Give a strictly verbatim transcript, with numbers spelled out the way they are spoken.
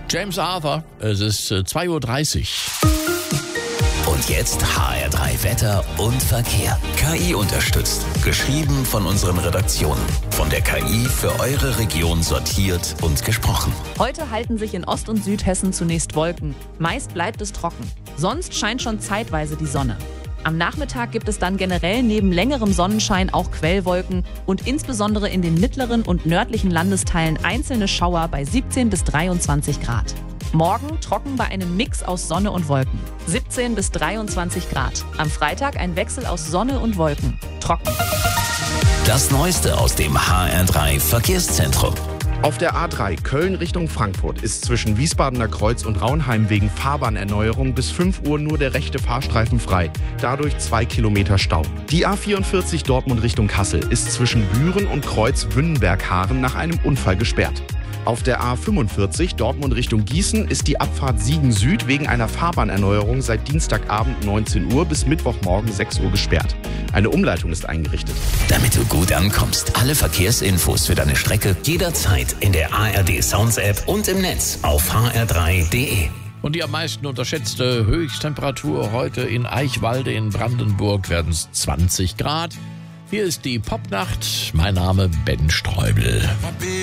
James Arthur, es ist äh, zwei Uhr dreißig. Und jetzt H R drei Wetter und Verkehr. K I unterstützt. Geschrieben von unseren Redaktionen. Von der K I für eure Region sortiert und gesprochen. Heute halten sich in Ost- und Südhessen zunächst Wolken. Meist bleibt es trocken. Sonst scheint schon zeitweise die Sonne. Am Nachmittag gibt es dann generell neben längerem Sonnenschein auch Quellwolken und insbesondere in den mittleren und nördlichen Landesteilen einzelne Schauer bei siebzehn bis dreiundzwanzig Grad. Morgen trocken bei einem Mix aus Sonne und Wolken. siebzehn bis dreiundzwanzig Grad. Am Freitag ein Wechsel aus Sonne und Wolken. Trocken. Das Neueste aus dem H R drei Verkehrszentrum. Auf der A drei Köln Richtung Frankfurt ist zwischen Wiesbadener Kreuz und Raunheim wegen Fahrbahnerneuerung bis fünf Uhr nur der rechte Fahrstreifen frei. Dadurch zwei Kilometer Stau. Die A vierundvierzig Dortmund Richtung Kassel ist zwischen Büren und Kreuz Wünnenberg-Haaren nach einem Unfall gesperrt. Auf der A fünfundvierzig Dortmund Richtung Gießen ist die Abfahrt Siegen Süd wegen einer Fahrbahnerneuerung seit Dienstagabend neunzehn Uhr bis Mittwochmorgen sechs Uhr gesperrt. Eine Umleitung ist eingerichtet. Damit du gut ankommst, alle Verkehrsinfos für deine Strecke jederzeit in der A R D Sounds App und im Netz auf h r drei punkt d e. Und die am meisten unterschätzte Höchsttemperatur heute in Eichwalde in Brandenburg werden es zwanzig Grad. Hier ist die Popnacht. Mein Name Ben Streubel.